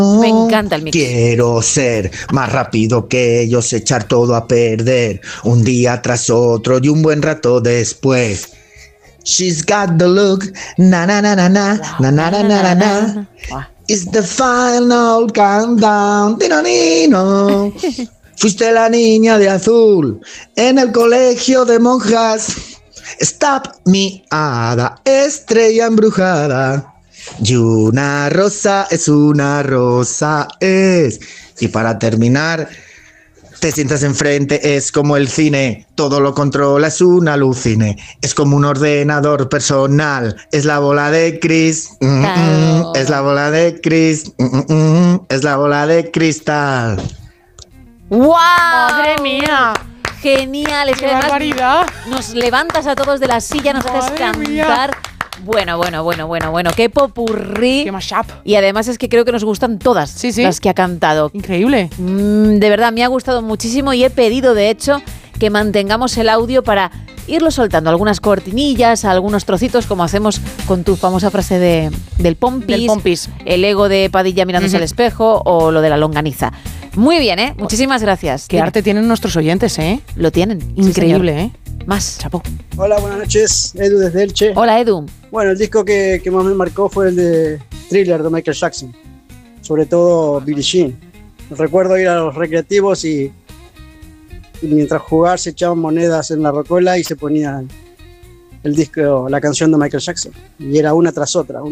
Me encanta el mix. Quiero ser más rápido que ellos, echar todo a perder, un día tras otro y un buen rato después. She's got the look, na na na na na, na na na na na na. It's the final countdown, tino. Fuiste la niña de azul en el colegio de monjas. Stop mi hada, estrella embrujada. Y una rosa es una rosa es. Y para terminar, te sientas enfrente, es como el cine, todo lo controla, es un alucine, es como un ordenador personal, es la bola de Chris, es la bola de Chris, es la bola de cristal. ¡Wow! ¡Madre mía! Genial, es que ¡Qué además barbaridad! nos levantas a todos de la silla, nos haces ¡Madre cantar. mía! Bueno, qué popurrí. ¡Qué mashup! Y además es que creo que nos gustan todas Sí. las que ha cantado. Increíble. De verdad, me ha gustado muchísimo y he pedido, de hecho, que mantengamos el audio para irlo soltando. Algunas cortinillas, algunos trocitos, como hacemos con tu famosa frase del pompis. Del pompis. El ego de Padilla mirándose al espejo o lo de la longaniza. Muy bien, ¿eh? Muchísimas gracias. Qué arte tienen nuestros oyentes, ¿eh? Lo tienen. Increíble, Sí, ¿eh? Más. Chapo. Hola, buenas noches, Edu desde Elche. Hola, Edu. Bueno, el disco que más me marcó fue el de Thriller de Michael Jackson, sobre todo Billie Jean. Recuerdo ir a los recreativos y mientras jugar se echaban monedas en la rocola y se ponían el disco, la canción de Michael Jackson, y era una tras otra.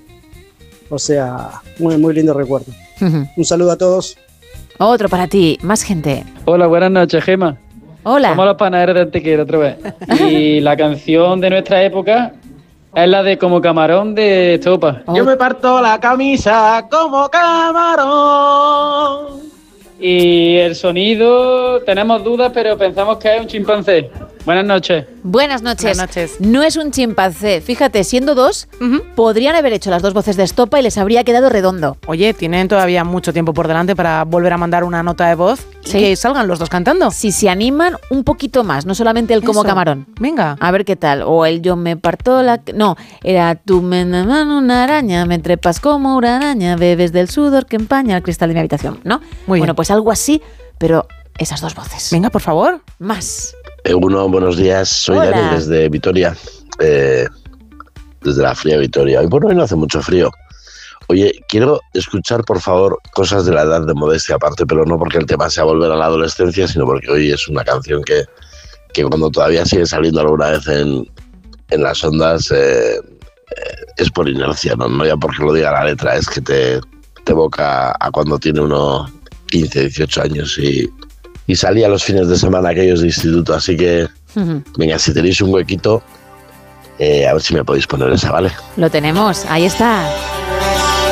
O sea, muy, muy lindo recuerdo. Un saludo a todos. Otro para ti, más gente. Hola, buenas noches, Gema. Hola. Somos los panaderos de Antequera otra vez. Y la canción de nuestra época es la de Como Camarón de Estopa. Oh. Yo me parto la camisa como camarón. Y el sonido, tenemos dudas, pero pensamos que es un chimpancé. Buenas noches. Buenas noches. Buenas noches. No es un chimpancé. Fíjate, siendo dos, podrían haber hecho las dos voces de Estopa y les habría quedado redondo. Oye, tienen todavía mucho tiempo por delante para volver a mandar una nota de voz y Sí. que salgan los dos cantando. Si se animan un poquito más, no solamente el como Eso. camarón. Venga. A ver qué tal. O el yo me parto la... No, era tú me mano una araña, me trepas como una araña, bebes del sudor que empaña el cristal de mi habitación, ¿no? Muy Bueno, bien. pues algo así, pero esas dos voces. Venga, por favor. Más. Buenos días, soy Hola. Dani desde Vitoria, desde la fría Vitoria. Hoy por hoy no hace mucho frío. Oye, quiero escuchar, por favor, Cosas de la edad de Modestia aparte, pero no porque el tema sea volver a la adolescencia, sino porque hoy es una canción que cuando todavía sigue saliendo alguna vez en las ondas es por inercia, no ya porque lo diga la letra, es que te evoca a cuando tiene uno 15, 18 años y salía los fines de semana aquellos de instituto, así que venga, si tenéis un huequito, a ver si me podéis poner esa, ¿vale? Lo tenemos, ahí está.